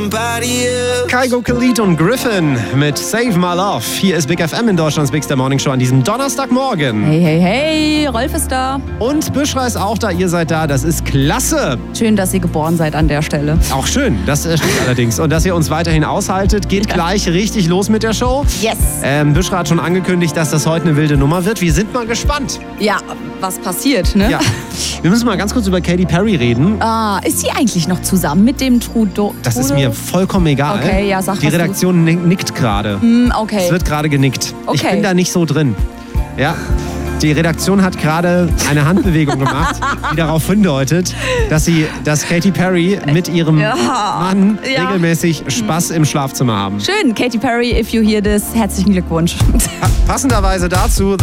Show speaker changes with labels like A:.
A: Kygo Khalid und Griffin mit Save My Love. Hier ist Big FM in Deutschlands Big Morning Show an diesem Donnerstagmorgen.
B: Hey, hey, hey, Rolf ist da.
A: Und Büschra ist auch da, ihr seid da, das ist klasse.
B: Schön, dass ihr geboren seid an der Stelle.
A: Auch schön, das stimmt allerdings. Und dass ihr uns weiterhin aushaltet, geht gleich richtig los mit der Show.
B: Yes.
A: Büschra hat schon angekündigt, dass das heute eine wilde Nummer wird. Wir sind mal gespannt.
B: Ja, was passiert, ne?
A: Ja. Wir müssen mal ganz kurz über Katy Perry reden.
B: Ist sie eigentlich noch zusammen mit dem Trudeau?
A: Das ist mir vollkommen egal.
B: Okay, ja, sag
A: Die
B: was
A: Redaktion nickt gerade.
B: Okay.
A: Es wird gerade genickt.
B: Okay.
A: Ich bin da nicht so drin. Ja. Die Redaktion hat gerade eine Handbewegung gemacht, die darauf hindeutet, dass Katy Perry mit ihrem Mann regelmäßig Spaß im Schlafzimmer haben.
B: Schön, Katy Perry, if you hear this, herzlichen Glückwunsch.
A: Passenderweise dazu